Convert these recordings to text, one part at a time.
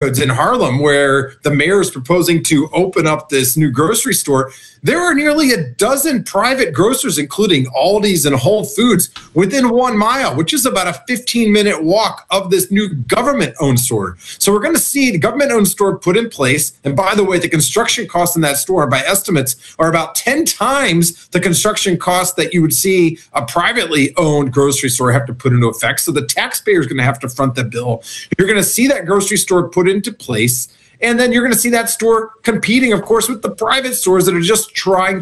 neighborhoods in Harlem where the mayor is proposing to open up this new grocery store, there are nearly a dozen private grocers, including Aldi's and Whole Foods, within 1 mile, which is about a 15-minute walk of this new government-owned store. So we're going to see the government-owned store put in place. And by the way, the construction costs in that store, by estimates, are about 10 times the construction cost that you would see a privately owned grocery store have to put into effect. So the taxpayer is going to have to front the bill. You're going to see that grocery store put into place. And then you're going to see that store competing, of course, with the private stores that are just trying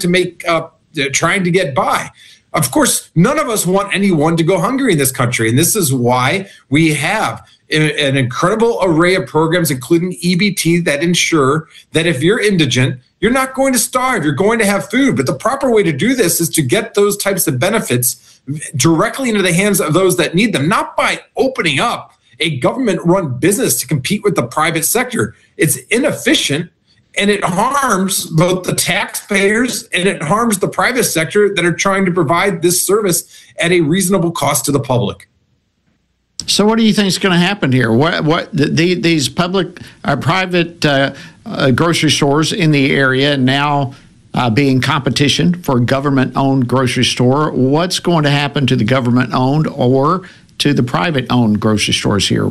to get by. Of course, none of us want anyone to go hungry in this country. And this is why we have an incredible array of programs, including EBT, that ensure that if you're indigent, you're not going to starve. You're going to have food. But the proper way to do this is to get those types of benefits directly into the hands of those that need them, not by opening up a government-run business to compete with the private sector. It's inefficient, and it harms both the taxpayers and it harms the private sector that are trying to provide this service at a reasonable cost to the public. So what do you think is going to happen here? These private grocery stores in the area now being competition for a government-owned grocery store, what's going to happen to the government-owned or to the private-owned grocery stores here?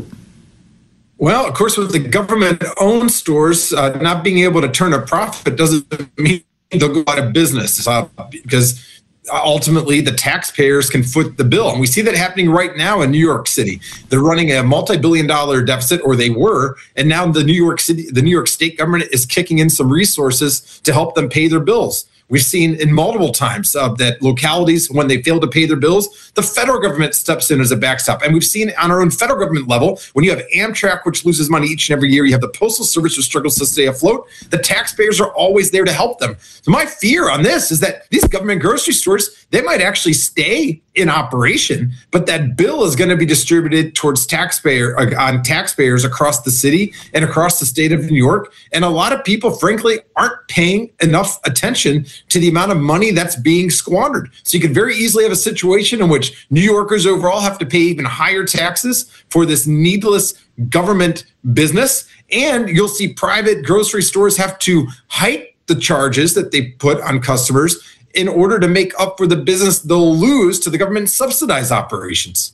Well, of course, with the government-owned stores not being able to turn a profit doesn't mean they'll go out of business because ultimately the taxpayers can foot the bill. And we see that happening right now in New York City. They're running a multi-billion-dollar deficit, or they were, and now the New York State government is kicking in some resources to help them pay their bills. We've seen in multiple times that localities, when they fail to pay their bills, the federal government steps in as a backstop. And we've seen on our own federal government level, when you have Amtrak, which loses money each and every year, you have the Postal Service, which struggles to stay afloat, the taxpayers are always there to help them. So my fear on this is that these government grocery stores, they might actually stay in operation, but that bill is going to be distributed towards taxpayers across the city and across the state of New York. And a lot of people, frankly, aren't paying enough attention to the amount of money that's being squandered. So you could very easily have a situation in which New Yorkers overall have to pay even higher taxes for this needless government business. And you'll see private grocery stores have to hike the charges that they put on customers in order to make up for the business they'll lose to the government subsidized operations.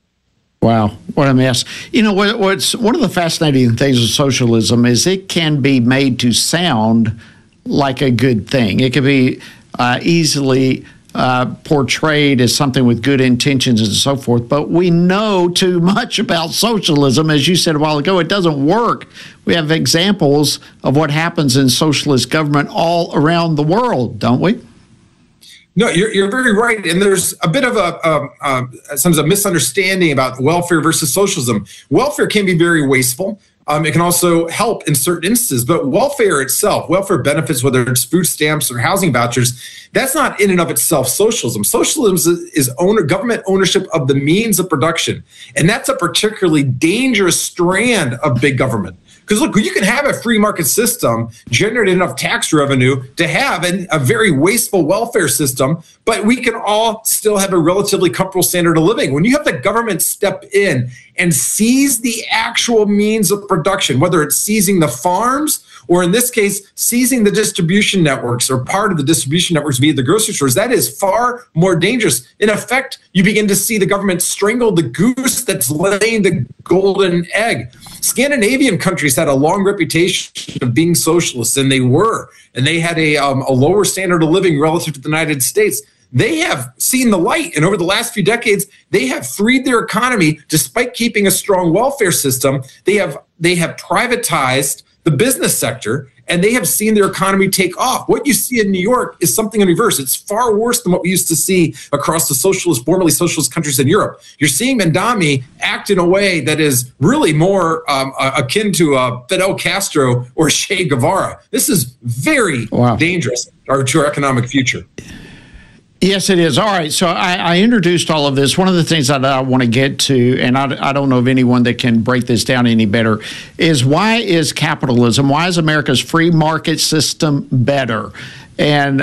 Wow, what a mess. You know, what's one of the fascinating things of socialism is it can be made to sound like a good thing. It can be easily portrayed as something with good intentions and so forth, but we know too much about socialism. As you said a while ago, it doesn't work. We have examples of what happens in socialist government all around the world, don't we? No, you're very right. And there's a bit of sometimes a misunderstanding about welfare versus socialism. Welfare can be very wasteful. It can also help in certain instances, but welfare itself, welfare benefits, whether it's food stamps or housing vouchers, that's not in and of itself socialism. Socialism is government ownership of the means of production. And that's a particularly dangerous strand of big government. Because look, you can have a free market system, generate enough tax revenue to have a very wasteful welfare system, but we can all still have a relatively comfortable standard of living. When you have the government step in and seize the actual means of production, whether it's seizing the farms or in this case, seizing the distribution networks or part of the distribution networks via the grocery stores, that is far more dangerous. In effect, you begin to see the government strangle the goose that's laying the golden egg. Scandinavian countries had a long reputation of being socialists, and they were. And they had a lower standard of living relative to the United States. They have seen the light, and over the last few decades, they have freed their economy despite keeping a strong welfare system. They have privatized the business sector, and they have seen their economy take off. What you see in New York is something in reverse. It's far worse than what we used to see across the formerly socialist countries in Europe. You're seeing Mandami act in a way that is really more akin to Fidel Castro or Che Guevara. This is very dangerous to our economic future. Yes, it is. All right. So I introduced all of this. One of the things that I want to get to, and I don't know of anyone that can break this down any better, is why is capitalism, why is America's free market system better? And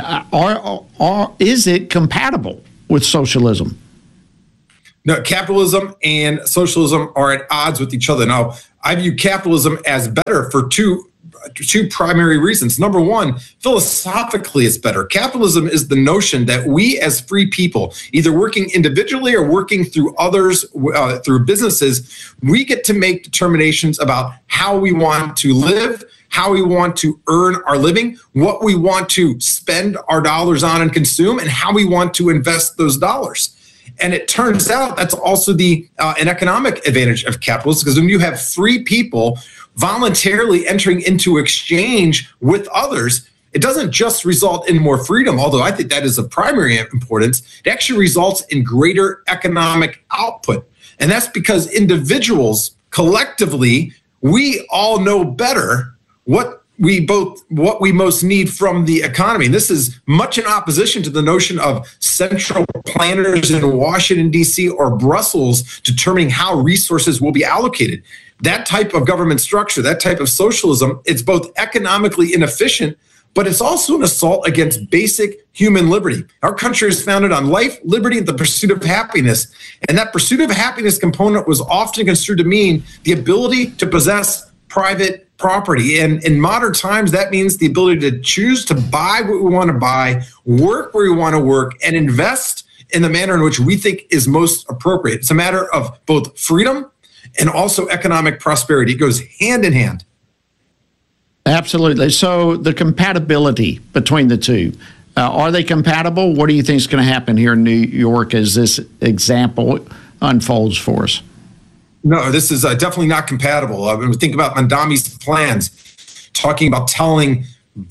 is it compatible with socialism? No, capitalism and socialism are at odds with each other. Now, I view capitalism as better for two primary reasons. Number one, philosophically, it's better. Capitalism is the notion that we as free people, either working individually or working through others, through businesses, we get to make determinations about how we want to live, how we want to earn our living, what we want to spend our dollars on and consume, and how we want to invest those dollars. And it turns out that's also an economic advantage of capitalism, because when you have free people voluntarily entering into exchange with others, it doesn't just result in more freedom, although I think that is of primary importance. It actually results in greater economic output. And that's because individuals collectively, we all know better what we most need from the economy. And this is much in opposition to the notion of central planners in Washington, D.C. or Brussels determining how resources will be allocated. That type of government structure, that type of socialism, it's both economically inefficient, but it's also an assault against basic human liberty. Our country is founded on life, liberty, and the pursuit of happiness. And that pursuit of happiness component was often construed to mean the ability to possess private property. And in modern times, that means the ability to choose to buy what we want to buy, work where we want to work, and invest in the manner in which we think is most appropriate. It's a matter of both freedom and also economic prosperity. It goes hand in hand. Absolutely. So the compatibility between the two, are they compatible? What do you think is going to happen here in New York as this example unfolds for us? No, this is definitely not compatible. When we think about Mamdani's plans, talking about telling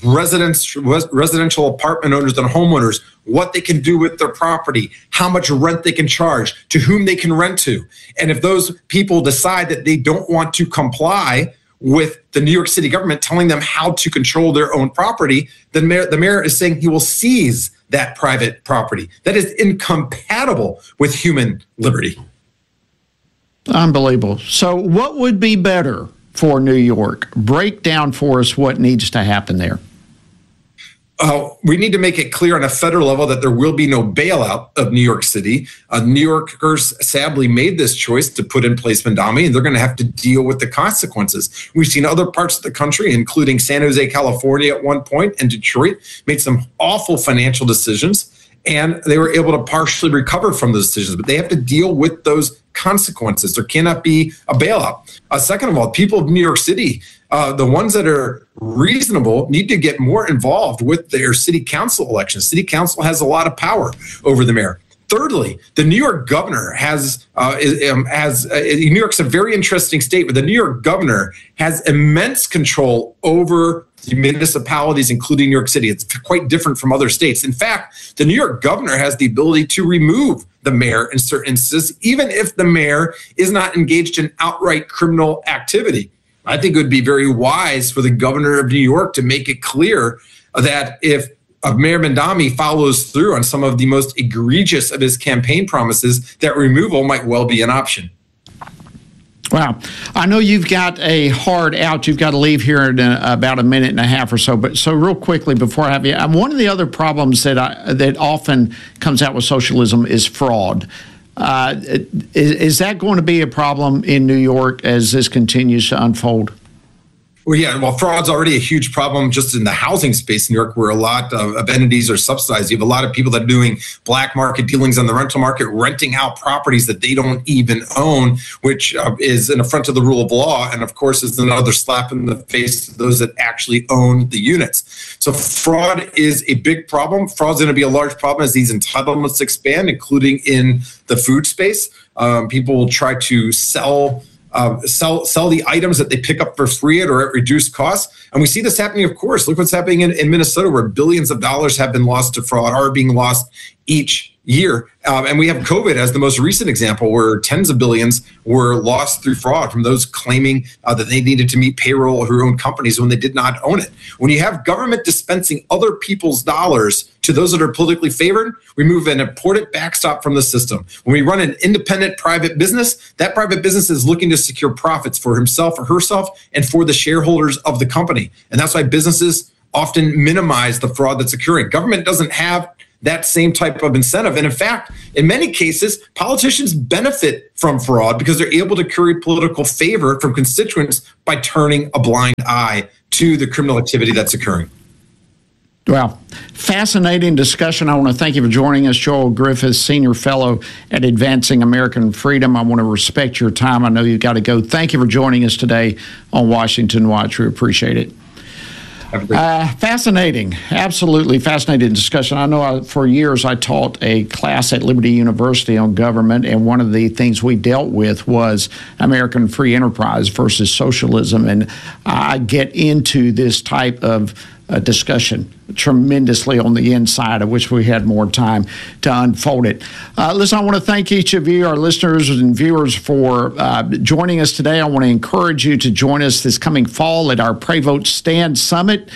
residential apartment owners and homeowners what they can do with their property, how much rent they can charge, to whom they can rent to. And if those people decide that they don't want to comply with the New York City government telling them how to control their own property, then the mayor is saying he will seize that private property. That is incompatible with human liberty. Unbelievable. So what would be better for New York? Break down for us what needs to happen there. We need to make it clear on a federal level that there will be no bailout of New York City. New Yorkers sadly made this choice to put in place Mamdani, and they're going to have to deal with the consequences. We've seen other parts of the country, including San Jose, California at one point, and Detroit, made some awful financial decisions, and they were able to partially recover from those decisions, but they have to deal with those consequences. There cannot be a bailout. Second of all, people of New York City, the ones that are reasonable, need to get more involved with their city council elections. City council has a lot of power over the mayor. Thirdly, the New York governor New York's a very interesting state, but the New York governor has immense control over the municipalities, including New York City. It's quite different from other states. In fact, the New York governor has the ability to remove the mayor in certain instances, even if the mayor is not engaged in outright criminal activity. I think it would be very wise for the governor of New York to make it clear that if Mayor Mamdani follows through on some of the most egregious of his campaign promises, that removal might well be an option. Wow. I know you've got a hard out. You've got to leave here in about a minute and a half or so. But so real quickly before I have you, one of the other problems that often comes out with socialism is fraud. Is that going to be a problem in New York as this continues to unfold? Well, yeah, fraud's already a huge problem just in the housing space in New York, where a lot of entities are subsidized. You have a lot of people that are doing black market dealings on the rental market, renting out properties that they don't even own, which is an affront to the rule of law. And of course, is another slap in the face to those that actually own the units. So fraud is a big problem. Fraud's going to be a large problem as these entitlements expand, including in the food space. People will try to sell the items that they pick up for free or at reduced costs. And we see this happening, of course. Look what's happening in Minnesota, where billions of dollars have been lost to fraud, are being lost each year. And we have COVID as the most recent example, where tens of billions were lost through fraud from those claiming that they needed to meet payroll of their own companies when they did not own it. When you have government dispensing other people's dollars to those that are politically favored, we move an important backstop from the system. When we run an independent private business, that private business is looking to secure profits for himself or herself and for the shareholders of the company. And that's why businesses often minimize the fraud that's occurring. Government doesn't have that same type of incentive. And in fact, in many cases, politicians benefit from fraud because they're able to curry political favor from constituents by turning a blind eye to the criminal activity that's occurring. Well, fascinating discussion. I want to thank you for joining us, Joel Griffiths, Senior Fellow at Advancing American Freedom. I want to respect your time. I know you've got to go. Thank you for joining us today on Washington Watch. We appreciate it. Fascinating, absolutely fascinating discussion. I know for years I taught a class at Liberty University on government, and one of the things we dealt with was American free enterprise versus socialism. And I get into this type of discussion tremendously on the inside. I wish we had more time to unfold it. Listen, I want to thank each of you, our listeners and viewers, for joining us today. I want to encourage you to join us this coming fall at our Pray Vote Stand Summit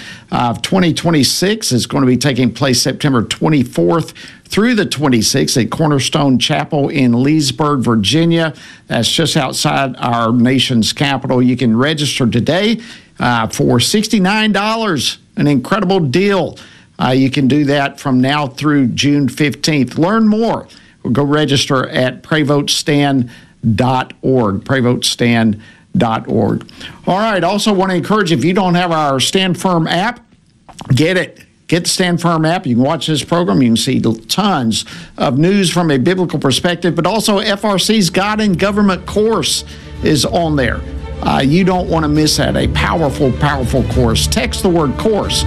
2026. It's going to be taking place September 24th through the 26th at Cornerstone Chapel in Leesburg, Virginia. That's just outside our nation's capital. You can register today for $69, an incredible deal. You can do that from now through June 15th. Learn more. Go register at PrayVoteStand.org, PrayVoteStand.org. All right, also want to encourage, if you don't have our Stand Firm app, get it. Get the Stand Firm app. You can watch this program. You can see tons of news from a biblical perspective, but also FRC's God and Government course is on there. You don't want to miss that. A powerful, powerful course. Text the word course,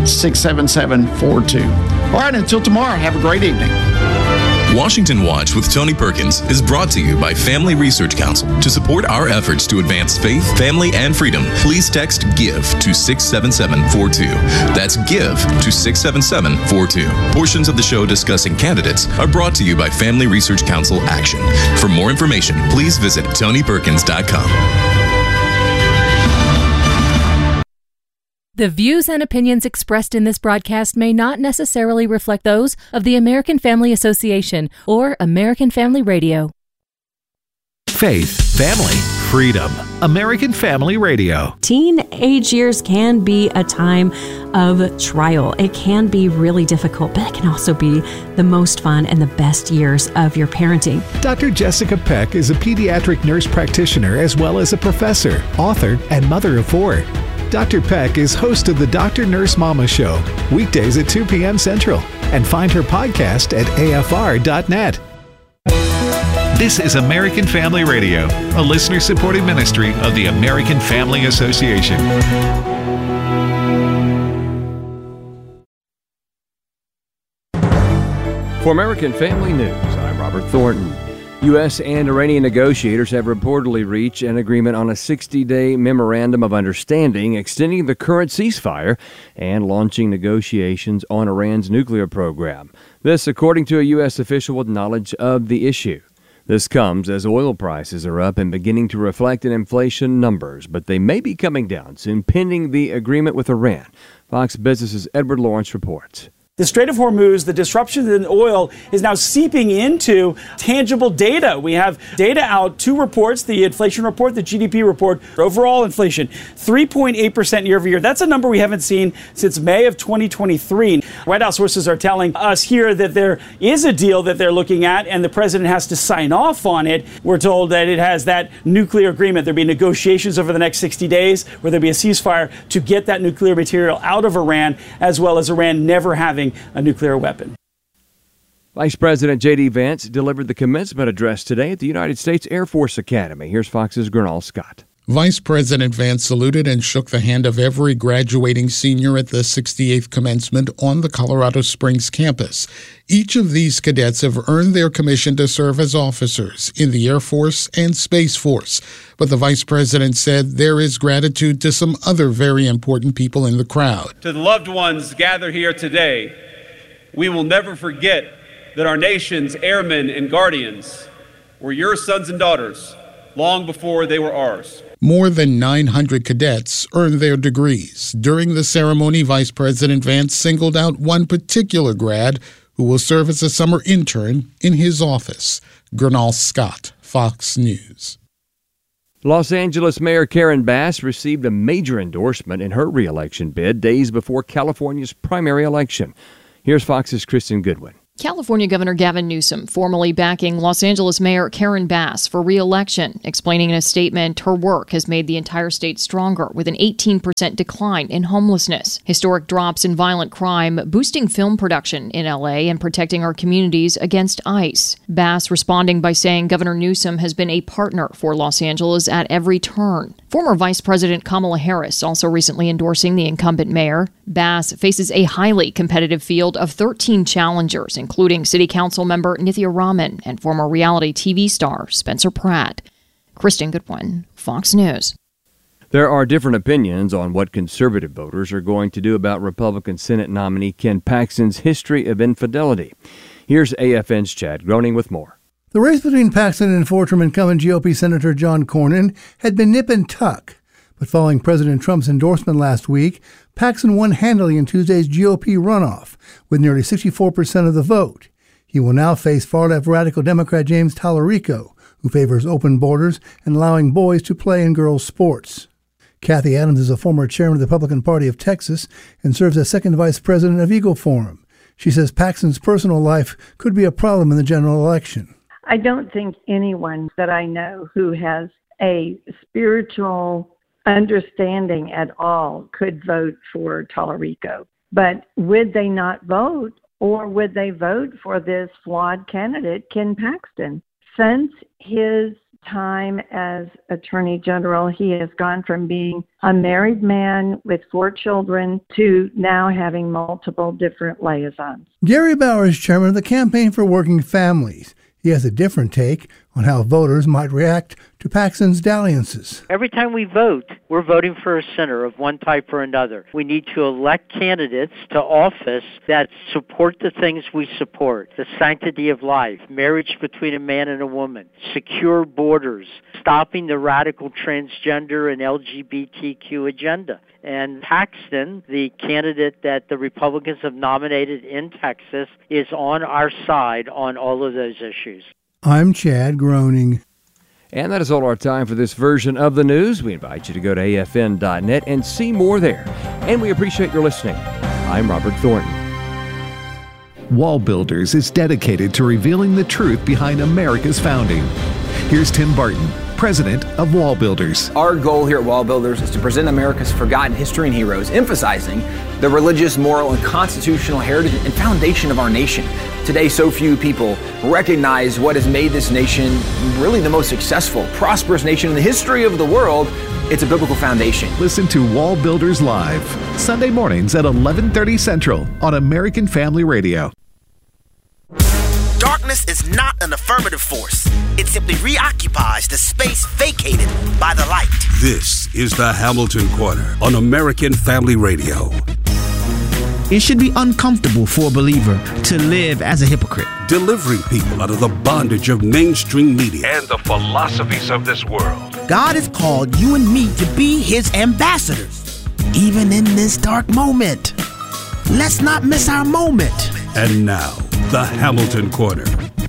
67742. All right, until tomorrow, have a great evening. Washington Watch with Tony Perkins is brought to you by Family Research Council. To support our efforts to advance faith, family, and freedom, please text GIVE to 67742. That's GIVE to 67742. Portions of the show discussing candidates are brought to you by Family Research Council Action. For more information, please visit TonyPerkins.com. The views and opinions expressed in this broadcast may not necessarily reflect those of the American Family Association or American Family Radio. Faith, family, freedom. American Family Radio. Teenage years can be a time of trial. It can be really difficult, but it can also be the most fun and the best years of your parenting. Dr. Jessica Peck is a pediatric nurse practitioner as well as a professor, author, and mother of four. Dr. Peck is host of the Dr. Nurse Mama Show, weekdays at 2 p.m. Central, and find her podcast at afr.net. This is American Family Radio, a listener-supported ministry of the American Family Association. For American Family News, I'm Robert Thornton. U.S. and Iranian negotiators have reportedly reached an agreement on a 60-day memorandum of understanding extending the current ceasefire and launching negotiations on Iran's nuclear program. This, according to a U.S. official with knowledge of the issue. This comes as oil prices are up and beginning to reflect in inflation numbers, but they may be coming down soon pending the agreement with Iran. Fox Business's Edward Lawrence reports. The Strait of Hormuz, the disruption in oil is now seeping into tangible data. We have data out, two reports, the inflation report, the GDP report, overall inflation, 3.8% year over year. That's a number we haven't seen since May of 2023. White House sources are telling us here that there is a deal that they're looking at and the president has to sign off on it. We're told that it has that nuclear agreement. There'll be negotiations over the next 60 days where there'll be a ceasefire to get that nuclear material out of Iran, as well as Iran never having a nuclear weapon. Vice President J.D. Vance delivered the commencement address today at the United States Air Force Academy. Here's Fox's Gernal Scott. Vice President Vance saluted and shook the hand of every graduating senior at the 68th commencement on the Colorado Springs campus. Each of these cadets have earned their commission to serve as officers in the Air Force and Space Force. But the Vice President said there is gratitude to some other very important people in the crowd. To the loved ones gathered here today, we will never forget that our nation's airmen and guardians were your sons and daughters long before they were ours. More than 900 cadets earned their degrees. During the ceremony, Vice President Vance singled out one particular grad who will serve as a summer intern in his office. Gernal Scott, Fox News. Los Angeles Mayor Karen Bass received a major endorsement in her re-election bid days before California's primary election. Here's Fox's Kristen Goodwin. California Governor Gavin Newsom formally backing Los Angeles Mayor Karen Bass for re-election, explaining in a statement her work has made the entire state stronger with an 18% decline in homelessness, historic drops in violent crime, boosting film production in LA, and protecting our communities against ICE. Bass responding by saying Governor Newsom has been a partner for Los Angeles at every turn. Former Vice President Kamala Harris also recently endorsing the incumbent mayor. Bass faces a highly competitive field of 13 challengers, including City Council member Nithya Raman and former reality TV star Spencer Pratt. Kristen Goodwin, Fox News. There are different opinions on what conservative voters are going to do about Republican Senate nominee Ken Paxton's history of infidelity. Here's AFN's Chad Groening with more. The race between Paxton and Fortram incumbent GOP Senator John Cornyn had been nip and tuck. But following President Trump's endorsement last week, Paxton won handily in Tuesday's GOP runoff with nearly 64% of the vote. He will now face far-left radical Democrat James Tallarico, who favors open borders and allowing boys to play in girls' sports. Kathy Adams is a former chairman of the Republican Party of Texas and serves as second vice president of Eagle Forum. She says Paxton's personal life could be a problem in the general election. I don't think anyone that I know who has a spiritual understanding at all could vote for Tallarico. But would they not vote, or would they vote for this flawed candidate, Ken Paxton? Since his time as Attorney General, he has gone from being a married man with 4 children to now having multiple different liaisons. Gary Bauer is chairman of the Campaign for Working Families. He has a different take on how voters might react to Paxton's dalliances. Every time we vote, we're voting for a sinner of one type or another. We need to elect candidates to office that support the things we support: the sanctity of life, marriage between a man and a woman, secure borders, stopping the radical transgender and LGBTQ agenda. And Paxton, the candidate that the Republicans have nominated in Texas, is on our side on all of those issues. I'm Chad Groening. And that is all our time for this version of the news. We invite you to go to afn.net and see more there. And we appreciate your listening. I'm Robert Thornton. Wall Builders is dedicated to revealing the truth behind America's founding. Here's Tim Barton, president of Wall Builders. Our goal here at Wall Builders is to present America's forgotten history and heroes, emphasizing the religious, moral, and constitutional heritage and foundation of our nation. Today, so few people recognize what has made this nation really the most successful, prosperous nation in the history of the world. It's a biblical foundation. Listen to Wall Builders Live, Sunday mornings at 11:30 Central on American Family Radio. Darkness is not an affirmative force. It simply reoccupies the space vacated by the light. This is the Hamilton Corner on American Family Radio. It should be uncomfortable for a believer to live as a hypocrite. Delivering people out of the bondage of mainstream media and the philosophies of this world. God has called you and me to be his ambassadors, even in this dark moment. Let's not miss our moment. And now, the Hamilton Corner.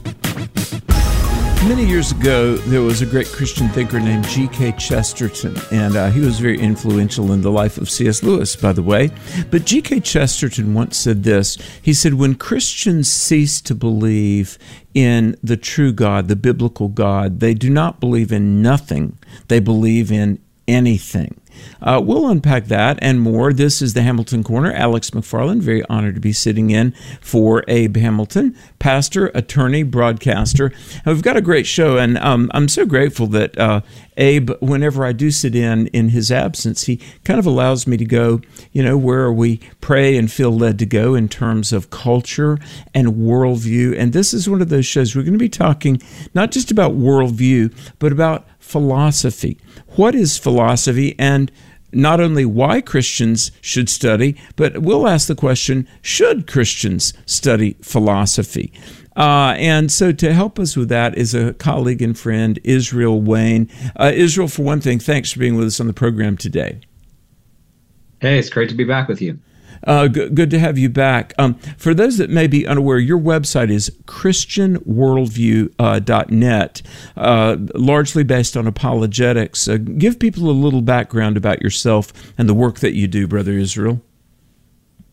Many years ago, there was a great Christian thinker named G.K. Chesterton, and he was very influential in the life of C.S. Lewis, by the way. But G.K. Chesterton once said this. He said, when Christians cease to believe in the true God, the biblical God, they do not believe in nothing. They believe in anything. We'll unpack that and more. This is the Hamilton Corner. Alex McFarland, very honored to be sitting in for Abe Hamilton, pastor, attorney, broadcaster. And we've got a great show, and I'm so grateful that Abe, whenever I do sit in his absence, he kind of allows me to go, where we pray and feel led to go in terms of culture and worldview. And this is one of those shows we're going to be talking not just about worldview, but about philosophy. What is philosophy, and not only why Christians should study, but we'll ask the question, should Christians study philosophy? And so to help us with that is a colleague and friend, Israel Wayne. Israel, for one thing, thanks for being with us on the program today. Hey, it's great to be back with you. Good to have you back. For those that may be unaware, your website is christianworldview.net, largely based on apologetics. Give people a little background about yourself and the work that you do, Brother Israel.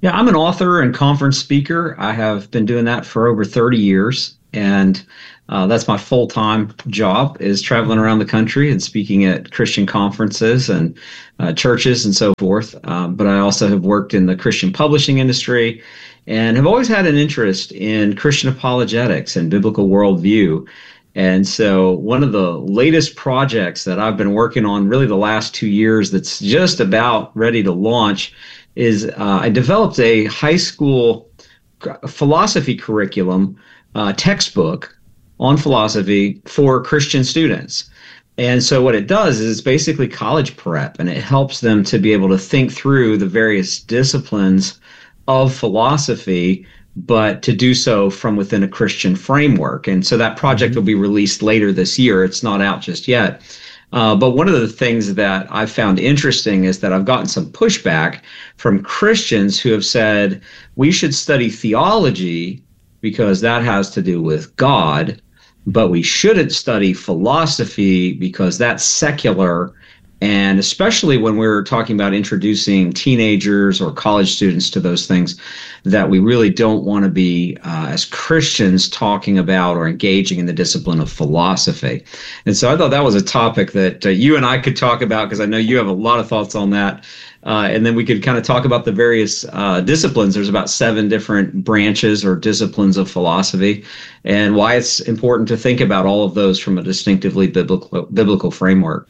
Yeah, I'm an author and conference speaker. I have been doing that for over 30 years, and that's my full-time job, is traveling around the country and speaking at Christian conferences and churches and so forth. But I also have worked in the Christian publishing industry and have always had an interest in Christian apologetics and biblical worldview. And so one of the latest projects that I've been working on really the last 2 years that's just about ready to launch is I developed a high school philosophy curriculum textbook on philosophy for Christian students. And so what it does is it's basically college prep, and it helps them to be able to think through the various disciplines of philosophy, but to do so from within a Christian framework. And so that project will be released later this year. It's not out just yet. But one of the things that I've found interesting is that I've gotten some pushback from Christians who have said we should study theology because that has to do with God, but we shouldn't study philosophy because that's secular. And especially when we're talking about introducing teenagers or college students to those things, that we really don't want to be, as Christians, talking about or engaging in the discipline of philosophy. And so I thought that was a topic that you and I could talk about, because I know you have a lot of thoughts on that. And then we could kind of talk about the various disciplines. There's about 7 different branches or disciplines of philosophy, and why it's important to think about all of those from a distinctively biblical framework.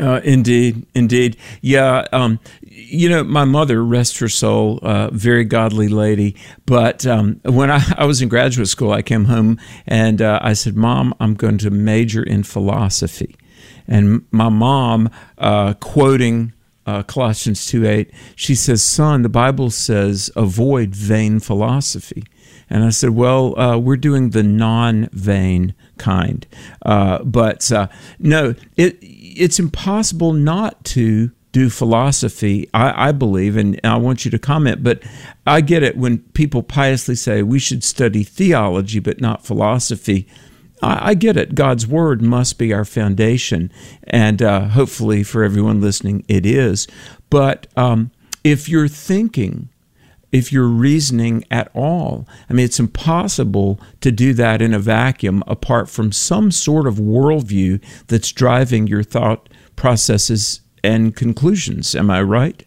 Indeed. Yeah. My mother, rest her soul, very godly lady. But when I was in graduate school, I came home and I said, Mom, I'm going to major in philosophy. And my mom, quoting Colossians 2:8, she says, son, the Bible says, avoid vain philosophy. And I said, well, we're doing the non-vain kind. No, it's impossible not to do philosophy, I believe, and I want you to comment, but I get it when people piously say we should study theology but not philosophy. I get it. God's Word must be our foundation, and hopefully for everyone listening, it is. But if you're thinking, if you're reasoning at all, I mean, it's impossible to do that in a vacuum apart from some sort of worldview that's driving your thought processes and conclusions. Am I right?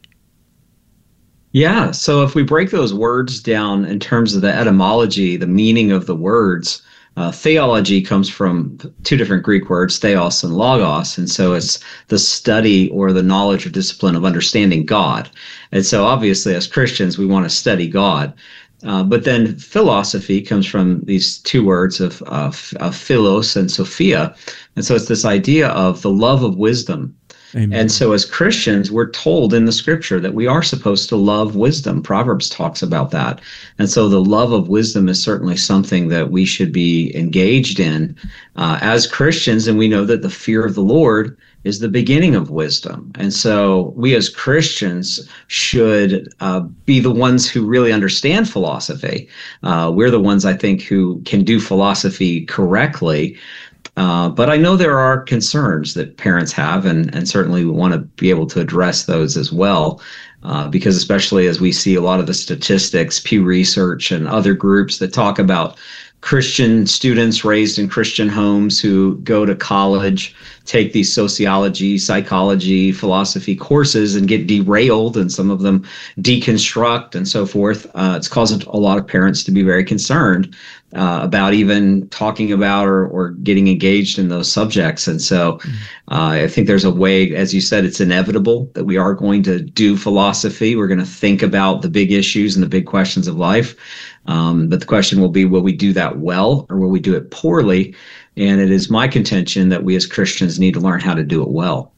Yeah. So if we break those words down in terms of the etymology, the meaning of the words, theology comes from 2 different Greek words, theos and logos. And so it's the study or the knowledge or discipline of understanding God. And so obviously as Christians, we want to study God. But then philosophy comes from these 2 words of philos and sophia. And so it's this idea of the love of wisdom. Amen. And so as Christians, we're told in the scripture that we are supposed to love wisdom. Proverbs talks about that. And so the love of wisdom is certainly something that we should be engaged in as Christians. And we know that the fear of the Lord is the beginning of wisdom. And so we as Christians should be the ones who really understand philosophy. We're the ones, I think, who can do philosophy correctly. But I know there are concerns that parents have, and certainly we want to be able to address those as well, because especially as we see a lot of the statistics, Pew Research and other groups that talk about Christian students raised in Christian homes who go to college, take these sociology, psychology, philosophy courses and get derailed, and some of them deconstruct and so forth. It's caused a lot of parents to be very concerned about even talking about or getting engaged in those subjects. And so I think there's a way, as you said, it's inevitable that we are going to do philosophy. We're going to think about the big issues and the big questions of life. But the question will be, will we do that well or will we do it poorly? And it is my contention that we as Christians need to learn how to do it well.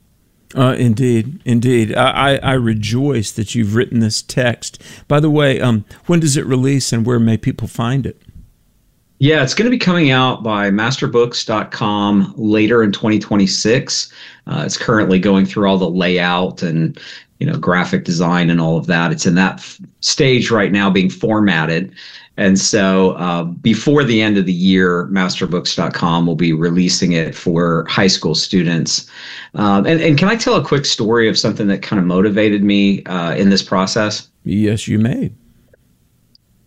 Indeed. I rejoice that you've written this text. By the way, when does it release and where may people find it? Yeah, it's going to be coming out by masterbooks.com later in 2026. It's currently going through all the layout and graphic design and all of that. It's in that stage right now, being formatted. And so before the end of the year, masterbooks.com will be releasing it for high school students. And can I tell a quick story of something that kind of motivated me in this process? Yes, you may.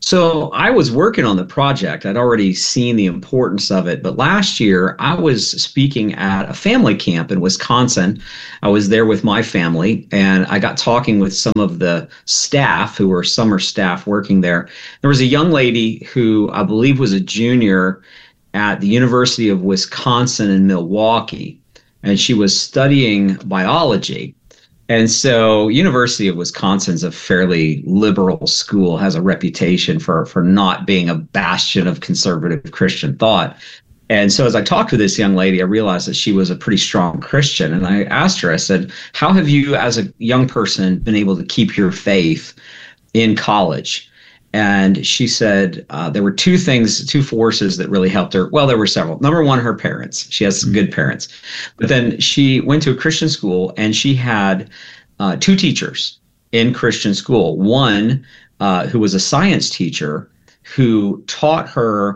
So I was working on the project. I'd already seen the importance of it. But last year, I was speaking at a family camp in Wisconsin. I was there with my family, and I got talking with some of the staff who were summer staff working there. There was a young lady who I believe was a junior at the University of Wisconsin in Milwaukee, and she was studying biology. And so University of Wisconsin's a fairly liberal school, has a reputation for not being a bastion of conservative Christian thought. And so as I talked to this young lady, I realized that she was a pretty strong Christian. And I asked her, I said, how have you as a young person been able to keep your faith in college? And she said there were two forces that really helped her. Well, there were several. Number one, her parents. She has some good parents. But then she went to a Christian school, and she had two teachers in Christian school. One who was a science teacher who taught her,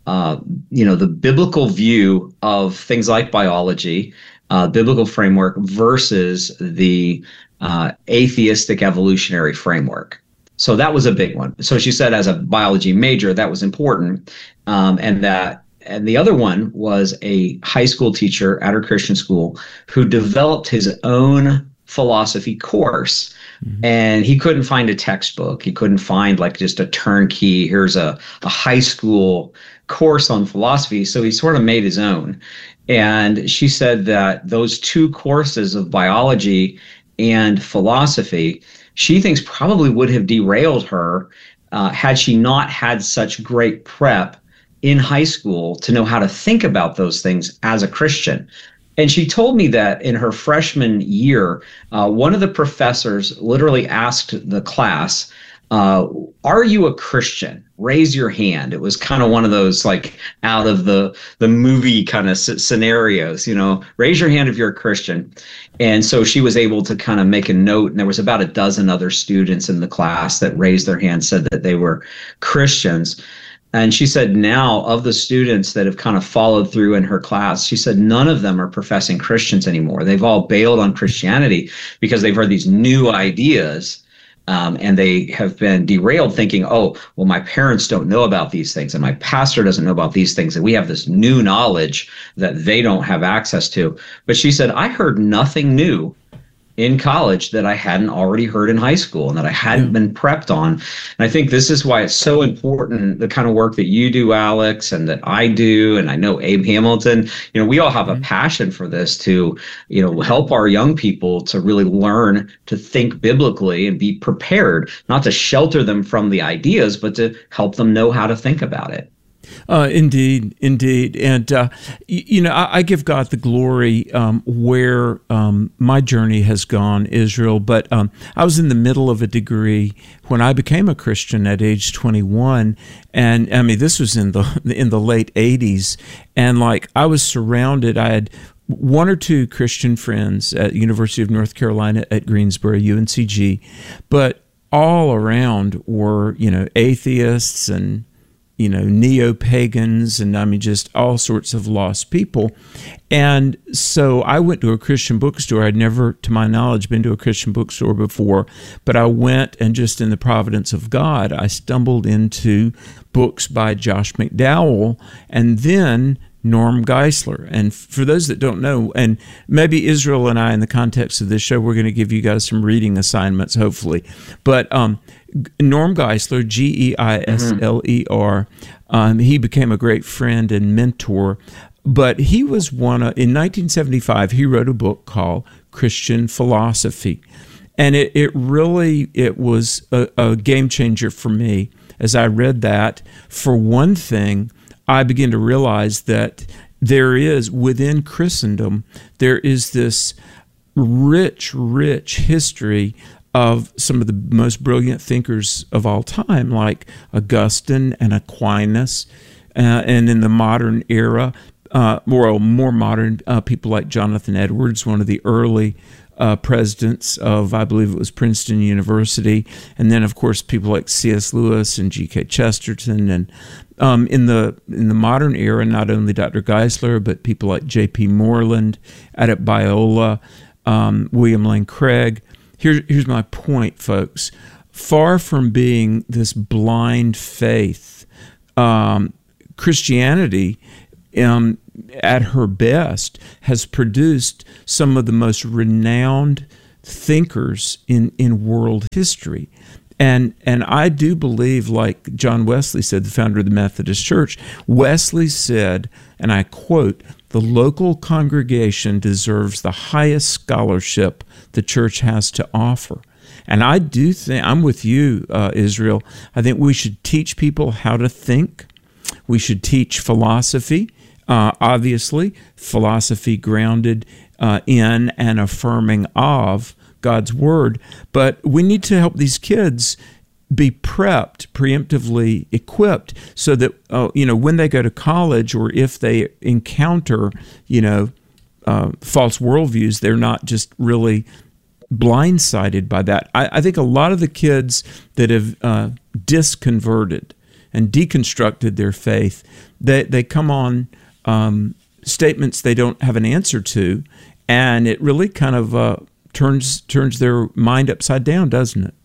the biblical view of things like biology, biblical framework versus the atheistic evolutionary framework. So that was a big one. So she said as a biology major, that was important. And the other one was a high school teacher at her Christian school who developed his own philosophy course. Mm-hmm. And he couldn't find a textbook. He couldn't find like just a turnkey, here's a high school course on philosophy. So he sort of made his own. And she said that those two courses of biology and philosophy, she thinks probably would have derailed her had she not had such great prep in high school to know how to think about those things as a Christian. And she told me that in her freshman year, one of the professors literally asked the class, are you a Christian? Raise your hand. It was kind of one of those like out of the movie kind of scenarios, raise your hand if you're a Christian. And so she was able to kind of make a note, and there was about a dozen other students in the class that raised their hand, said that they were Christians. And she said now of the students that have kind of followed through in her class, she said none of them are professing Christians anymore. They've all bailed on Christianity because they've heard these new ideas. And they have been derailed thinking, oh, well, my parents don't know about these things and my pastor doesn't know about these things. And we have this new knowledge that they don't have access to. But she said, I heard nothing new in college that I hadn't already heard in high school and that I hadn't been prepped on. And I think this is why it's so important, the kind of work that you do, Alex, and that I do, and I know Abe Hamilton, we all have a passion for this to, help our young people to really learn to think biblically and be prepared, not to shelter them from the ideas, but to help them know how to think about it. Indeed. And, I give God the glory where my journey has gone, Israel. But I was in the middle of a degree when I became a Christian at age 21. And I mean, this was in the late 80s. And I was surrounded, I had one or two Christian friends at University of North Carolina at Greensboro, UNCG. But all around were, atheists and neo-pagans, and I mean, just all sorts of lost people. And so I went to a Christian bookstore. I'd never, to my knowledge, been to a Christian bookstore before, but I went, and just in the providence of God, I stumbled into books by Josh McDowell, and then Norm Geisler. And for those that don't know, and maybe Israel and I, in the context of this show, we're going to give you guys some reading assignments, hopefully. But Norm Geisler, Geisler, he became a great friend and mentor. But he was in 1975, he wrote a book called Christian Philosophy. And it was a game changer for me. As I read that, for one thing, I began to realize that there is, within Christendom, there is this rich history of some of the most brilliant thinkers of all time, like Augustine and Aquinas, and in the modern era, more modern people like Jonathan Edwards, one of the early presidents of, I believe it was Princeton University, and then of course people like C.S. Lewis and G.K. Chesterton, and in the modern era, not only Dr. Geisler, but people like J.P. Moreland, Adebayola, William Lane Craig. Here's my point, folks. far from being this blind faith. Christianity, at her best, has produced some of the most renowned thinkers in world history. And I do believe, like John Wesley said, the founder of the Methodist Church, Wesley said, and I quote, "The local congregation deserves the highest scholarship the church has to offer." And I do think, I'm with you, Israel, I think we should teach people how to think. We should teach philosophy, obviously, philosophy grounded in and affirming of God's Word. But we need to help these kids be preemptively equipped, so that, when they go to college, or if they encounter, false worldviews, they're not just really blindsided by that. I think a lot of the kids that have disconverted and deconstructed their faith, they come on statements they don't have an answer to, and it really kind of turns their mind upside down, doesn't it?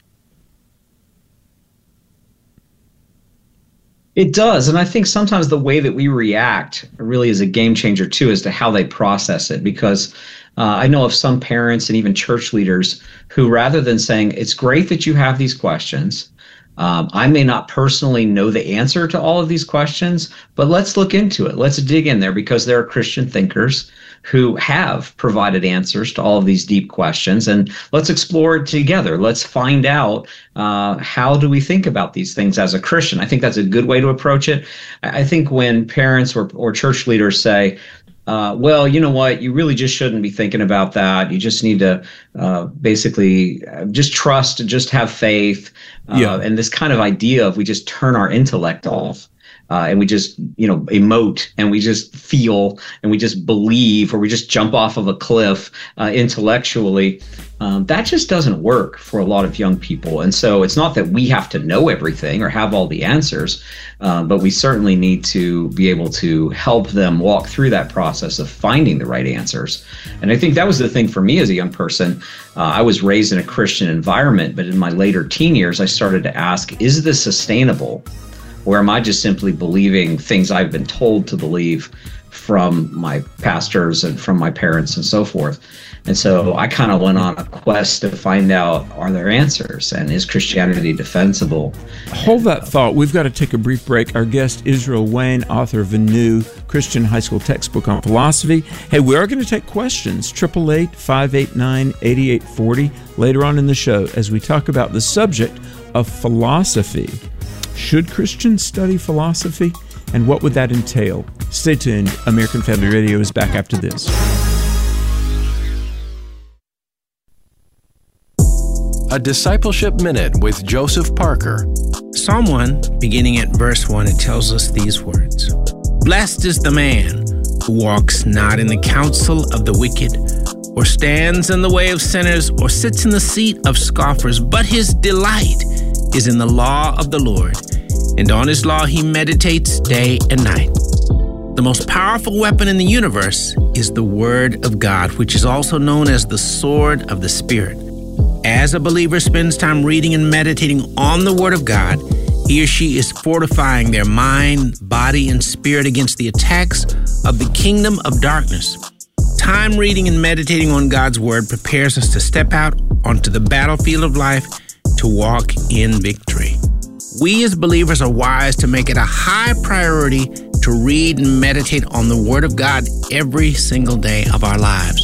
It does, and I think sometimes the way that we react really is a game changer too, as to how they process it. Because I know of some parents and even church leaders who, rather than saying, "It's great that you have these questions, I may not personally know the answer to all of these questions, but let's look into it. Let's dig in there, because there are Christian thinkers who have provided answers to all of these deep questions, and let's explore it together. Let's find out how do we think about these things as a Christian." I think that's a good way to approach it. I think when parents or church leaders say, well, you know what, you really just shouldn't be thinking about that. You just need to basically just trust and just have faith. And this kind of idea of we just turn our intellect off. And we just, emote, and we just feel, and we just believe, or we just jump off of a cliff intellectually. That just doesn't work for a lot of young people. And so it's not that we have to know everything or have all the answers, but we certainly need to be able to help them walk through that process of finding the right answers. And I think that was the thing for me as a young person. I was raised in a Christian environment, but in my later teen years, I started to ask, is this sustainable? Or am I just simply believing things I've been told to believe from my pastors and from my parents and so forth? And so I kind of went on a quest to find out, are there answers? And is Christianity defensible? Hold that thought. We've got to take a brief break. Our guest, Israel Wayne, author of a new Christian high school textbook on philosophy. Hey, we are going to take questions, 888-589-8840, later on in the show, as we talk about the subject of philosophy. Should Christians study philosophy? And what would that entail? Stay tuned. American Family Radio is back after this. A Discipleship Minute with Joseph Parker. Psalm 1, beginning at verse 1, it tells us these words. Blessed is the man who walks not in the counsel of the wicked, or stands in the way of sinners, or sits in the seat of scoffers, but his delight is in the law of the Lord, and on his law he meditates day and night. The most powerful weapon in the universe is the Word of God, which is also known as the sword of the Spirit. As a believer spends time reading and meditating on the Word of God, he or she is fortifying their mind, body, and spirit against the attacks of the kingdom of darkness. Time reading and meditating on God's Word prepares us to step out onto the battlefield of life to walk in victory. We as believers are wise to make it a high priority to read and meditate on the Word of God every single day of our lives.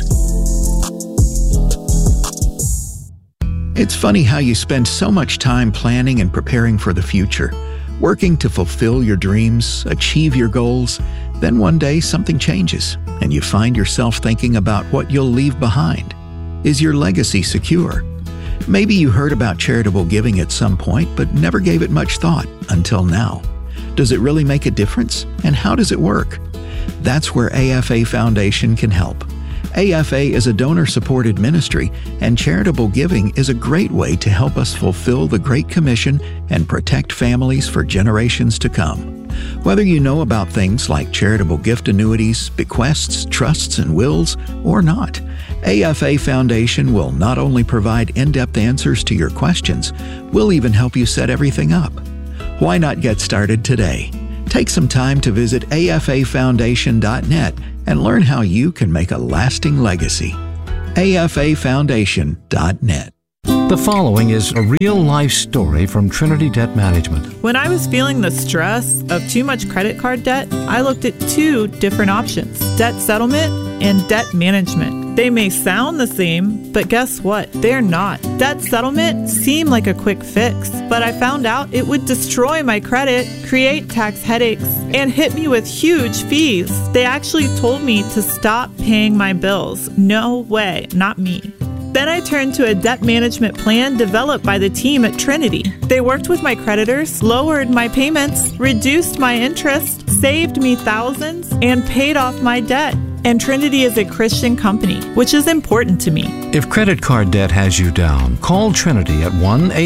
It's funny how you spend so much time planning and preparing for the future, working to fulfill your dreams, achieve your goals. Then one day something changes, and you find yourself thinking about what you'll leave behind. Is your legacy secure? Maybe you heard about charitable giving at some point, but never gave it much thought until now. Does it really make a difference? And how does it work? That's where AFA Foundation can help. AFA is a donor-supported ministry, and charitable giving is a great way to help us fulfill the Great Commission and protect families for generations to come. Whether you know about things like charitable gift annuities, bequests, trusts, and wills, or not, AFA Foundation will not only provide in-depth answers to your questions, we'll even help you set everything up. Why not get started today? Take some time to visit afafoundation.net and learn how you can make a lasting legacy. afafoundation.net. The following is a real-life story from Trinity Debt Management. When I was feeling the stress of too much credit card debt, I looked at two different options: debt settlement and debt management. They may sound the same, but guess what? They're not. Debt settlement seemed like a quick fix, but I found out it would destroy my credit, create tax headaches, and hit me with huge fees. They actually told me to stop paying my bills. No way, not me. Then I turned to a debt management plan developed by the team at Trinity. They worked with my creditors, lowered my payments, reduced my interest, saved me thousands, and paid off my debt. And Trinity is a Christian company, which is important to me. If credit card debt has you down, call Trinity at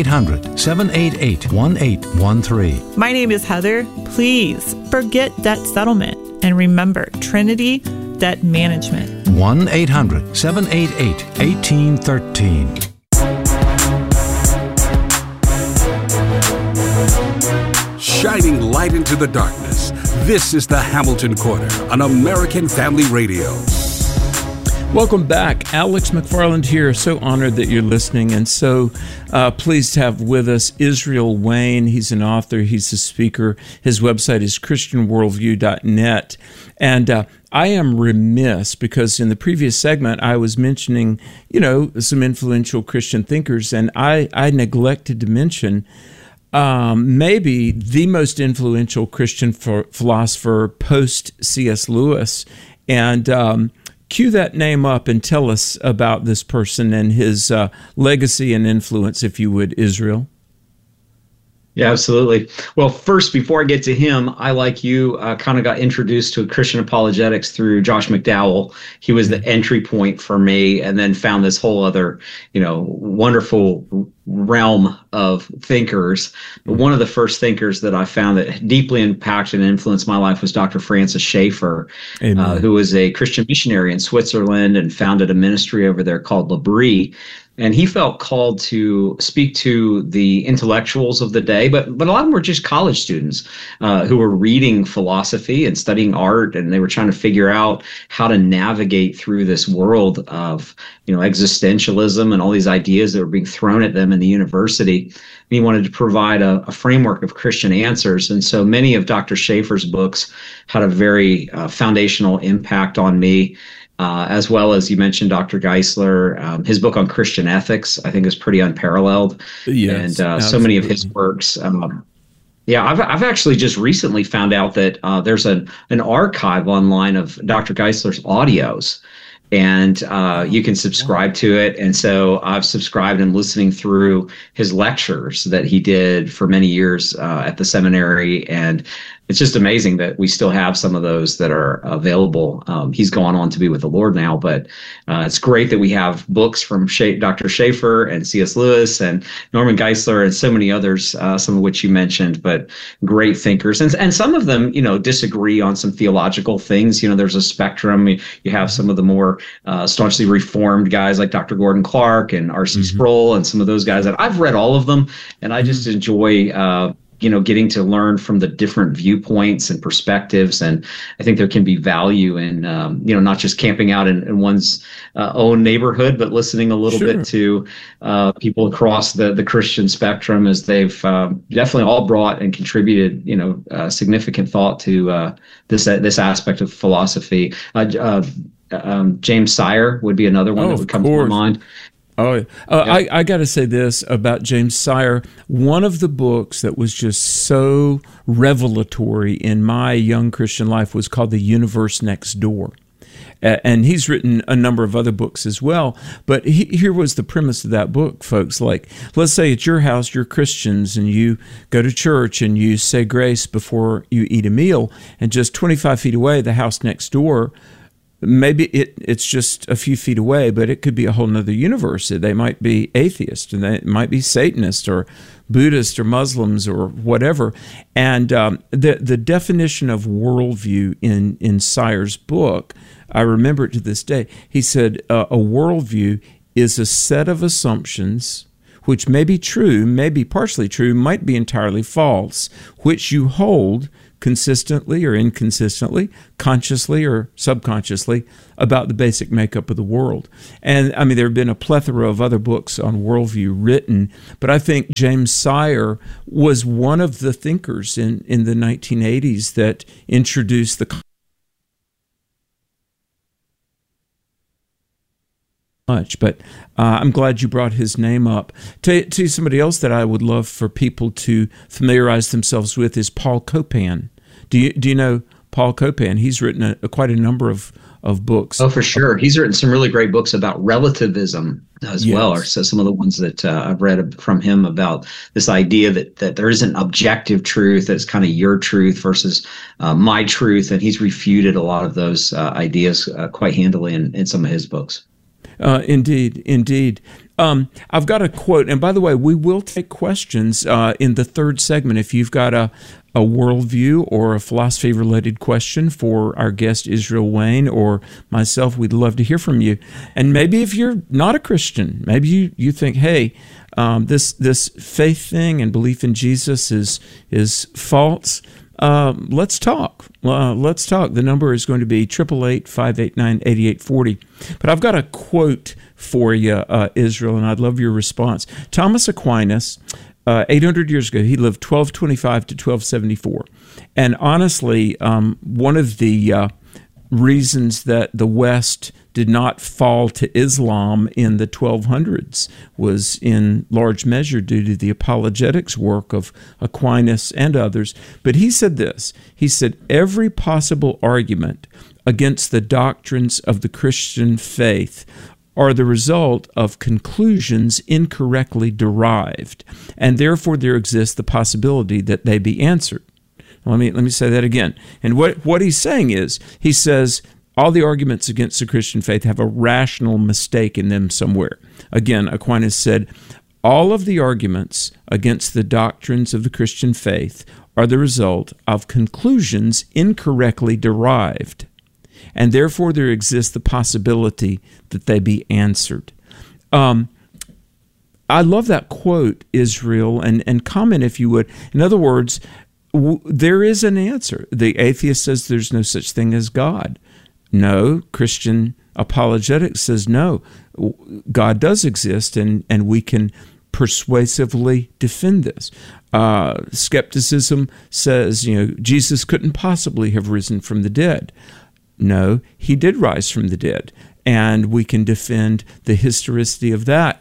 1-800-788-1813. My name is Heather. Please forget debt settlement and remember Trinity Debt Management. 1-800-788-1813. Shining light into the darkness. This is the Hamilton Corner on American Family Radio. Welcome back. Alex McFarland here. So honored that you're listening, and so pleased to have with us Israel Wayne. He's an author. He's a speaker. His website is christianworldview.net. And I am remiss because in the previous segment I was mentioning, some influential Christian thinkers, and I neglected to mention maybe the most influential Christian philosopher post C.S. Lewis. And cue that name up and tell us about this person and his legacy and influence, if you would, Israel. Yeah, absolutely. Well, first, before I get to him, I, like you, kind of got introduced to Christian apologetics through Josh McDowell. He was the entry point for me, and then found this whole other, wonderful realm of thinkers. But one of the first thinkers that I found that deeply impacted and influenced my life was Dr. Francis Schaeffer, who was a Christian missionary in Switzerland and founded a ministry over there called L'Abri. And he felt called to speak to the intellectuals of the day, but a lot of them were just college students who were reading philosophy and studying art, and they were trying to figure out how to navigate through this world of, existentialism and all these ideas that were being thrown at them in the university. And he wanted to provide a framework of Christian answers. And so many of Dr. Schaeffer's books had a very foundational impact on me. As well as you mentioned Dr. Geisler, his book on Christian ethics, I think, is pretty unparalleled. Yes, and so many of his works. I've actually just recently found out that there's an archive online of Dr. Geisler's audios, and you can subscribe to it. And so I've subscribed and listening through his lectures that he did for many years at the seminary. And it's just amazing that we still have some of those that are available. He's gone on to be with the Lord now, but it's great that we have books from Dr. Schaeffer and C.S. Lewis and Norman Geisler and so many others, some of which you mentioned, but great thinkers. And some of them, disagree on some theological things. There's a spectrum. You have some of the more staunchly reformed guys like Dr. Gordon Clark and R.C. Sproul and some of those guys that I've read all of them, and I just enjoy getting to learn from the different viewpoints and perspectives. And I think there can be value in, not just camping out in one's own neighborhood, but listening a little bit to people across the Christian spectrum, as they've definitely all brought and contributed, significant thought to this aspect of philosophy. James Sire would be another one that would come to my mind. I got to say this about James Sire. One of the books that was just so revelatory in my young Christian life was called The Universe Next Door. And he's written a number of other books as well. But here was the premise of that book, folks. Like, let's say at your house, you're Christians, and you go to church and you say grace before you eat a meal. And just 25 feet away, the house next door, maybe it's just a few feet away, but it could be a whole nother universe. They might be atheist, and they might be Satanist or Buddhist or Muslims or whatever. And the definition of worldview in Sire's book, I remember it to this day. He said a worldview is a set of assumptions which may be true, may be partially true, might be entirely false, which you hold consistently or inconsistently, consciously or subconsciously, about the basic makeup of the world. And I mean, there have been a plethora of other books on worldview written, but I think James Sire was one of the thinkers in the 1980s that introduced the much, but I'm glad you brought his name up. To somebody else that I would love for people to familiarize themselves with is Paul Copan. Do you know Paul Copan? He's written quite a number of books. Oh, for sure. He's written some really great books about relativism as well, or so some of the ones that I've read from him about this idea that there isn't objective truth, that's kind of your truth versus my truth, and he's refuted a lot of those ideas quite handily in some of his books. Indeed. I've got a quote, and by the way, we will take questions in the third segment. If you've got a worldview or a philosophy-related question for our guest Israel Wayne or myself, we'd love to hear from you. And maybe if you're not a Christian, maybe you think, hey, this faith thing and belief in Jesus is false. Let's talk. Let's talk. The number is going to be 888-589-8840. But I've got a quote for you, Israel, and I'd love your response. Thomas Aquinas, 800 years ago, he lived 1225 to 1274. And honestly, one of the reasons that the West did not fall to Islam in the 1200s was in large measure due to the apologetics work of Aquinas and others. But he said this, he said, every possible argument against the doctrines of the Christian faith are the result of conclusions incorrectly derived, and therefore there exists the possibility that they be answered. Let me say that again. And what he's saying is, he says, all the arguments against the Christian faith have a rational mistake in them somewhere. Again, Aquinas said, all of the arguments against the doctrines of the Christian faith are the result of conclusions incorrectly derived, and therefore there exists the possibility that they be answered. I love that quote, Israel, and comment if you would. In other words, there is an answer. The atheist says there's no such thing as God. No, Christian apologetics says no, God does exist, and we can persuasively defend this. Skepticism says, Jesus couldn't possibly have risen from the dead. No, he did rise from the dead, and we can defend the historicity of that.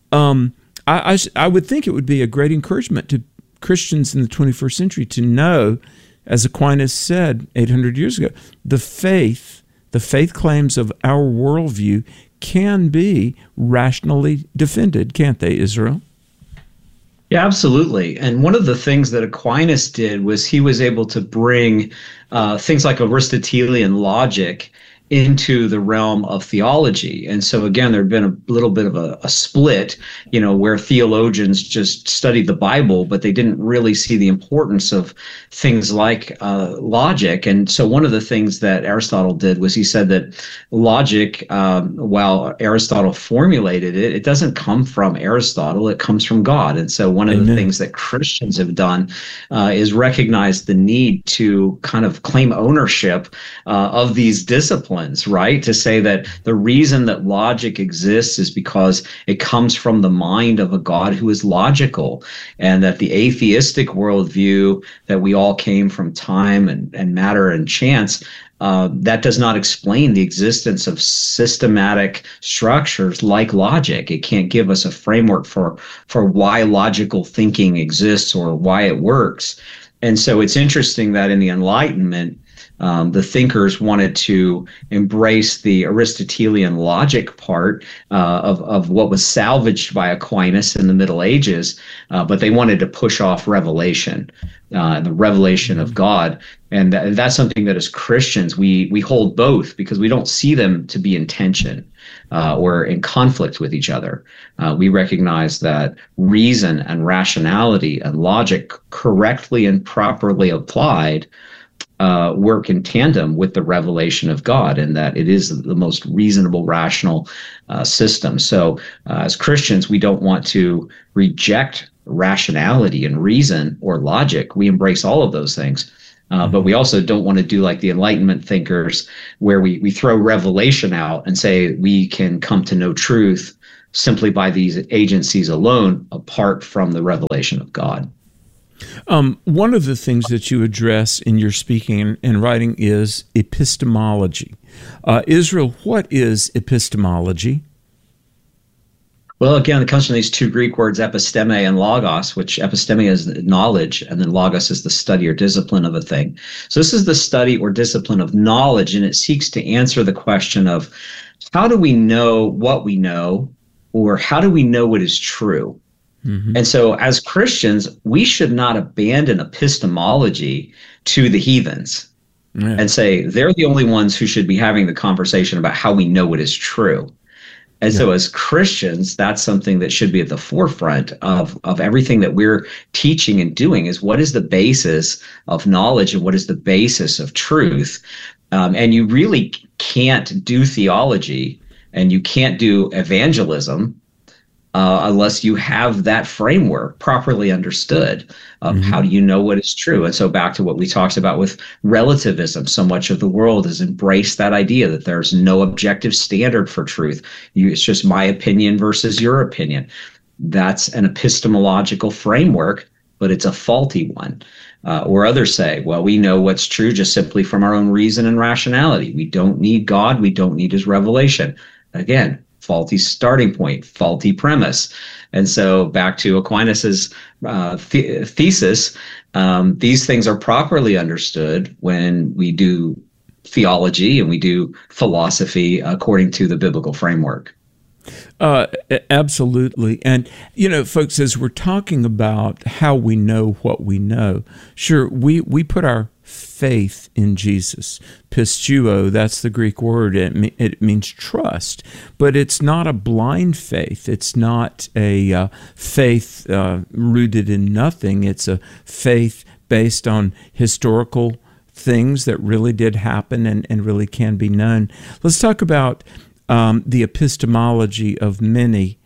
I would think it would be a great encouragement to Christians in the 21st century to know, as Aquinas said 800 years ago, the faith claims of our worldview can be rationally defended, can't they, Israel? Yeah, absolutely. And one of the things that Aquinas did was he was able to bring things like Aristotelian logic into the realm of theology. And so again, there had been a little bit of a split, where theologians just studied the Bible, but they didn't really see the importance of things like logic. And so one of the things that Aristotle did was he said that logic, while Aristotle formulated it, it doesn't come from Aristotle, it comes from God. And so one of the things that Christians have done is recognize the need to kind of claim ownership of these disciplines. Right? To say that the reason that logic exists is because it comes from the mind of a God who is logical, and that the atheistic worldview that we all came from time and matter and chance, that does not explain the existence of systematic structures like logic. It can't give us a framework for why logical thinking exists or why it works. And so it's interesting that in the Enlightenment, The thinkers wanted to embrace the Aristotelian logic part of what was salvaged by Aquinas in the Middle Ages, but they wanted to push off revelation, the revelation of God. And that's something that as Christians, we hold both because we don't see them to be in tension or in conflict with each other. We recognize that reason and rationality and logic correctly and properly applied work in tandem with the revelation of God, and that it is the most reasonable, rational system. So as Christians, we don't want to reject rationality and reason or logic. We embrace all of those things. But we also don't want to do like the Enlightenment thinkers, where we throw revelation out and say we can come to know truth simply by these agencies alone, apart from the revelation of God. One of the things that you address in your speaking and writing is epistemology. Israel, what is epistemology? Well, again, it comes from these two Greek words, episteme and logos, which episteme is knowledge, and then logos is the study or discipline of a thing. So this is the study or discipline of knowledge, and it seeks to answer the question of how do we know what we know, or how do we know what is true? Mm-hmm. And so as Christians, we should not abandon epistemology to the heathens and say they're the only ones who should be having the conversation about how we know what is true. And so as Christians, that's something that should be at the forefront of everything that we're teaching and doing, is what is the basis of knowledge and what is the basis of truth. And you really can't do theology and you can't do evangelism unless you have that framework properly understood of how do you know what is true. And so back to what we talked about with relativism, so much of the world has embraced that idea that there's no objective standard for truth. It's just my opinion versus your opinion. That's an epistemological framework, but it's a faulty one. Or others say, well, we know what's true just simply from our own reason and rationality. We don't need God. We don't need his revelation. Again, faulty starting point, faulty premise. And so back to Aquinas's thesis, these things are properly understood when we do theology and we do philosophy according to the biblical framework. Absolutely. And, folks, as we're talking about how we know what we know, sure, we put our faith in Jesus. Pisteuo, that's the Greek word. It means trust, but it's not a blind faith. It's not a faith rooted in nothing. It's a faith based on historical things that really did happen and really can be known. Let's talk about the epistemology of many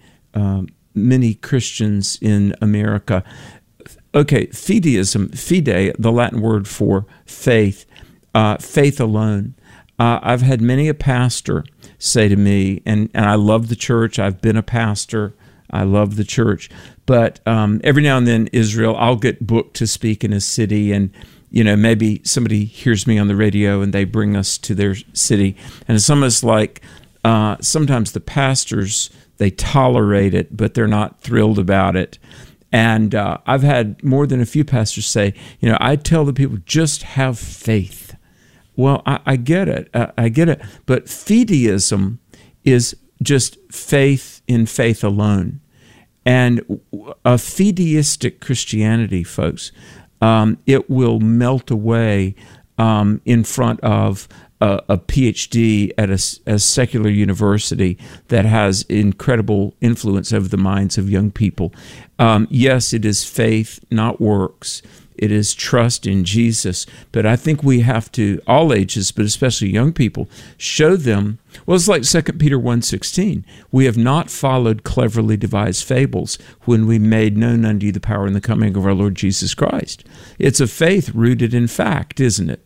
Christians in America. Okay, fideism, fide, the Latin word for faith, faith alone. I've had many a pastor say to me, and I love the church, I've been a pastor, I love the church, but every now and then, Israel, I'll get booked to speak in a city, and maybe somebody hears me on the radio and they bring us to their city, and it's almost like sometimes the pastors, they tolerate it, but they're not thrilled about it. And I've had more than a few pastors say, I tell the people, just have faith. Well, I get it. I get it. But fideism is just faith in faith alone. And a fideistic Christianity, folks, it will melt away in front of a PhD at a secular university that has incredible influence over the minds of young people. Yes, it is faith, not works. It is trust in Jesus. But I think we have to, all ages, but especially young people, show them, well, it's like 2 Peter 1:16. We have not followed cleverly devised fables when we made known unto you the power and the coming of our Lord Jesus Christ. It's a faith rooted in fact, isn't it?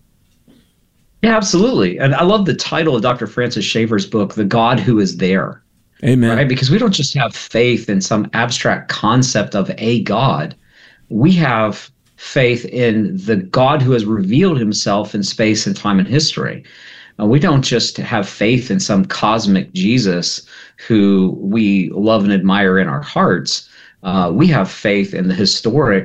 Yeah, absolutely. And I love the title of Dr. Francis Schaeffer's book, The God Who Is There. Amen. Right? Because we don't just have faith in some abstract concept of a God. We have faith in the God who has revealed himself in space and time and history. We don't just have faith in some cosmic Jesus who we love and admire in our hearts. We have faith in the historic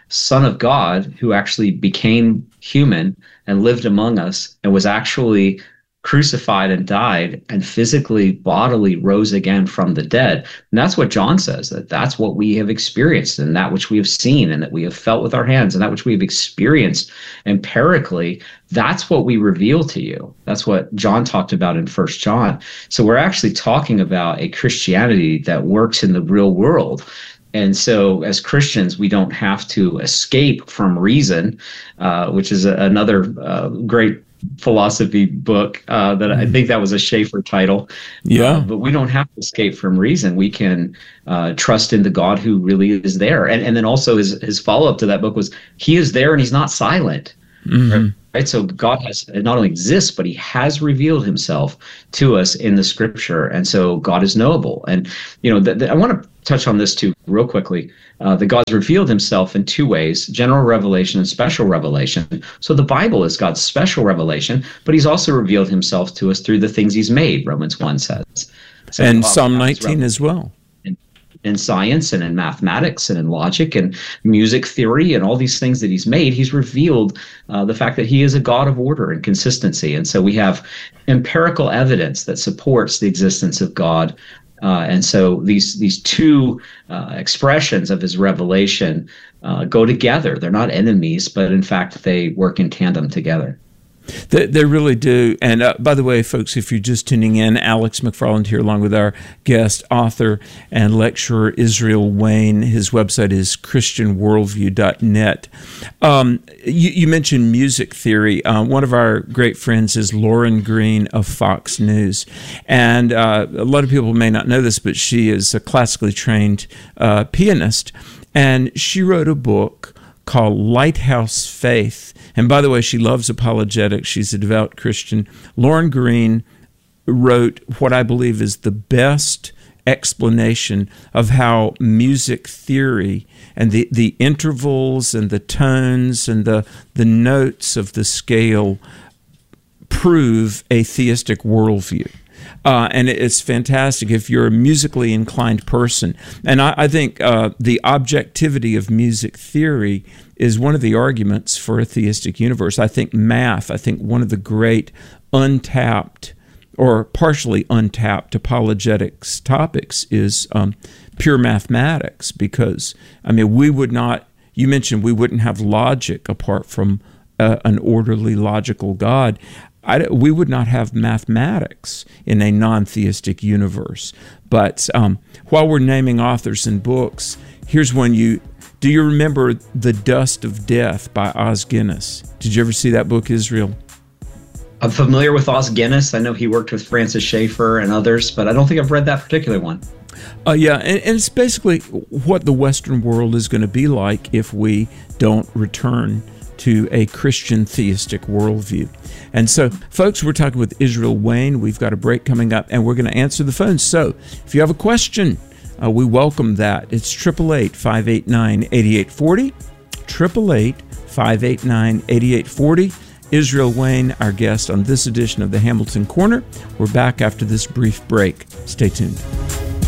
Son of God who actually became human and lived among us and was actually crucified and died and physically, bodily rose again from the dead. And that's what John says, that's what we have experienced, and that which we have seen and that we have felt with our hands and that which we have experienced empirically, that's what we reveal to you. That's what John talked about in 1 John. So we're actually talking about a Christianity that works in the real world. And so as Christians, we don't have to escape from reason, which is another great philosophy book that I think that was a Schaeffer title. Yeah. But we don't have to escape from reason. We can trust in the God who really is there. And then also his follow-up to that book was, he is there and he's not silent. Mm-hmm. Right? So God has not only exists, but he has revealed himself to us in the scripture. And so God is knowable. And, I want to touch on this too real quickly. That God's revealed himself in two ways, general revelation and special revelation. So the Bible is God's special revelation, but he's also revealed himself to us through the things he's made, Romans 1 says. So and Psalm 19 as well. In science and in mathematics and in logic and music theory and all these things that he's made, he's revealed the fact that he is a God of order and consistency. And so we have empirical evidence that supports the existence of God. And so these two expressions of his revelation go together. They're not enemies, but in fact, they work in tandem together. They really do. And by the way, folks, if you're just tuning in, Alex McFarland here along with our guest, author and lecturer Israel Wayne. His website is christianworldview.net. You mentioned music theory. One of our great friends is Lauren Green of Fox News. And a lot of people may not know this, but she is a classically trained pianist. And she wrote a book called Lighthouse Faith. And by the way, she loves apologetics. She's a devout Christian. Lauren Green wrote what I believe is the best explanation of how music theory and the intervals and the tones and the notes of the scale prove a theistic worldview. And it's fantastic if you're a musically inclined person. And I think the objectivity of music theory is one of the arguments for a theistic universe. I think one of the great untapped or partially untapped apologetics topics is pure mathematics, because, we would not, you mentioned we wouldn't have logic apart from an orderly, logical God. We would not have mathematics in a non-theistic universe. But while we're naming authors and books, here's one do you remember The Dust of Death by Os Guinness? Did you ever see that book, Israel? I'm familiar with Os Guinness. I know he worked with Francis Schaeffer and others, but I don't think I've read that particular one. Yeah, and it's basically what the Western world is going to be like if we don't return to a Christian theistic worldview. And so, folks, we're talking with Israel Wayne. We've got a break coming up, and we're going to answer the phone. So, if you have a question, we welcome that. It's 888-589-8840, 888-589-8840. Israel Wayne, our guest on this edition of the Hamilton Corner. We're back after this brief break. Stay tuned.